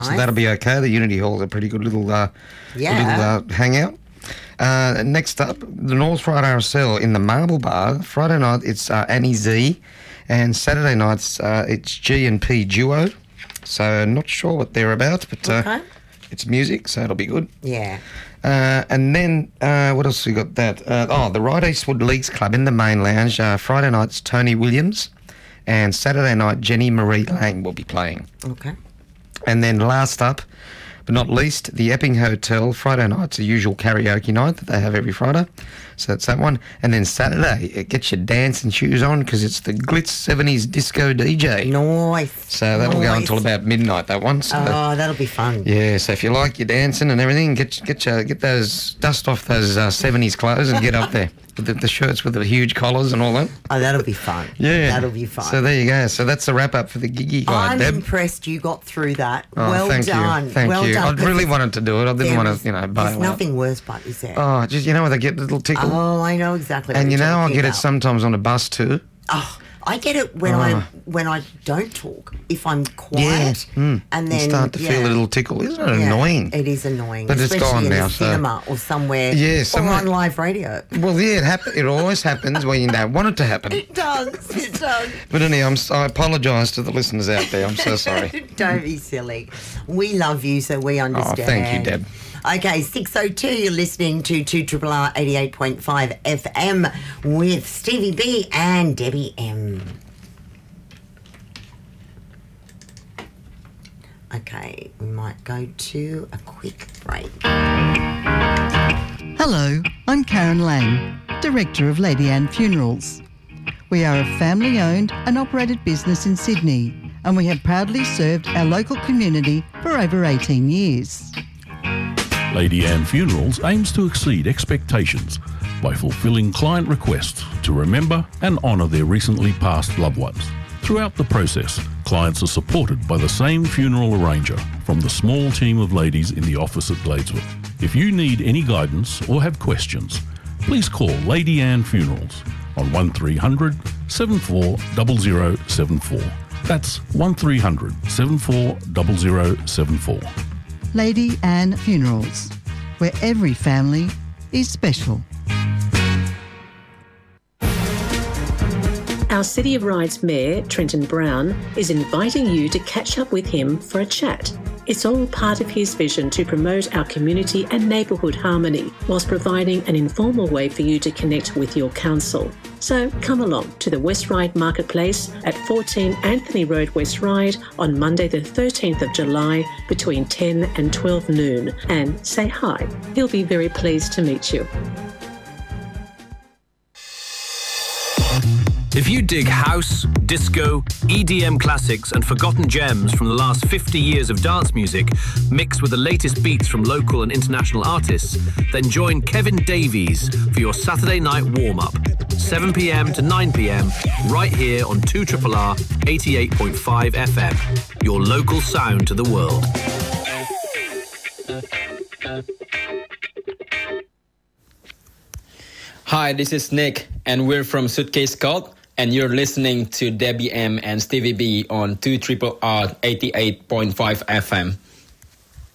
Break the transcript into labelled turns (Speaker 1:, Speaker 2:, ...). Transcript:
Speaker 1: So that'll be okay. The Unity Hall's a pretty good little hangout. Next up, the North Ryde RSL in the Marble Bar. Friday night, it's Annie Z. And Saturday nights, it's G&P Duo. So not sure what they're about, but it's music, so it'll be good.
Speaker 2: Yeah.
Speaker 1: And then, what else we got that? The Ryde Eastwood Leagues Club in the main lounge. Friday night's Tony Williams. And Saturday night, Jenny Marie Lang will be playing.
Speaker 2: Okay.
Speaker 1: And then last up, but not least, the Epping Hotel. Friday night's the usual karaoke night that they have every Friday. So that's that one. And then Saturday, get your dancing shoes on because it's the Glitz 70s Disco DJ.
Speaker 2: Nice.
Speaker 1: So that will go until about midnight, that one. So,
Speaker 2: that'll be fun.
Speaker 1: Yeah, so if you like your dancing and everything, get those, dust off those 70s clothes and get up there. The shirts with the huge collars and all that.
Speaker 2: Oh, that'll be fun.
Speaker 1: Yeah.
Speaker 2: That'll be fun.
Speaker 1: So there you go. So that's the wrap-up for the Giggy Guide,
Speaker 2: I'm
Speaker 1: Deb.
Speaker 2: impressed you got through that.
Speaker 1: Oh,
Speaker 2: well
Speaker 1: thank
Speaker 2: done.
Speaker 1: You. Thank
Speaker 2: well
Speaker 1: you.
Speaker 2: done.
Speaker 1: I really wanted to do it. I didn't want to, bail
Speaker 2: There's
Speaker 1: out.
Speaker 2: nothing worse, but is there?
Speaker 1: Oh, just, when they get a little tickle.
Speaker 2: Oh, I know exactly what
Speaker 1: And
Speaker 2: you're
Speaker 1: I
Speaker 2: talking
Speaker 1: get it
Speaker 2: about.
Speaker 1: sometimes on a bus too.
Speaker 2: Oh, I get it when I don't talk. If I'm quiet, and then
Speaker 1: you start to feel a little tickle. Isn't it annoying?
Speaker 2: It is annoying,
Speaker 1: but it's
Speaker 2: especially
Speaker 1: gone
Speaker 2: in
Speaker 1: now.
Speaker 2: the cinema or somewhere, or on live radio.
Speaker 1: Well, yeah, it always happens when you don't want it to happen.
Speaker 2: It does. It does.
Speaker 1: But anyway, I apologise to the listeners out there. I'm so sorry.
Speaker 2: Don't be silly. We love you, so we understand.
Speaker 1: Oh, thank you, Deb.
Speaker 2: Okay, 6:02, you're listening to 2RRR 88.5 FM with Stevie B and Debbie M. Okay, we might go to a quick break.
Speaker 3: Hello, I'm Karen Lang, Director of Lady Anne Funerals. We are a family-owned and operated business in Sydney, and we have proudly served our local community for over 18 years.
Speaker 4: Lady Anne Funerals aims to exceed expectations by fulfilling client requests to remember and honour their recently passed loved ones. Throughout the process, clients are supported by the same funeral arranger from the small team of ladies in the office at Gladeswood. If you need any guidance or have questions, please call Lady Anne Funerals on 1300 74 0074. That's 1300 74 0074.
Speaker 3: Lady Anne Funerals, where every family is special.
Speaker 5: Our City of Ryde's Mayor, Trenton Brown, is inviting you to catch up with him for a chat. It's all part of his vision to promote our community and neighbourhood harmony, whilst providing an informal way for you to connect with your council. So come along to the West Ryde Marketplace at 14 Anthony Road, West Ryde on Monday the 13th of July between 10 and 12 noon and say hi. He'll be very pleased to meet you.
Speaker 6: If you dig house, disco, EDM classics and forgotten gems from the last 50 years of dance music, mixed with the latest beats from local and international artists, then join Kevin Davies for your Saturday night warm-up, 7 p.m. to 9 p.m, right here on 2RRR 88.5 FM, your local sound to the world.
Speaker 7: Hi, this is Nick, and we're from Suitcase Cult, and you're listening to Debbie M and Stevie B on 2RRR 88.5 FM.